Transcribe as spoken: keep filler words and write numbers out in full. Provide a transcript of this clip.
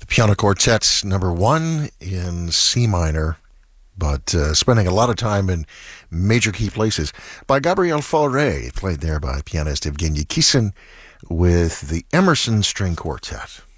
Piano Quartet number one in C minor, but uh, spending a lot of time in major key places by Gabriel Fauré, played there by pianist Evgeny Kissin with the Emerson String Quartet.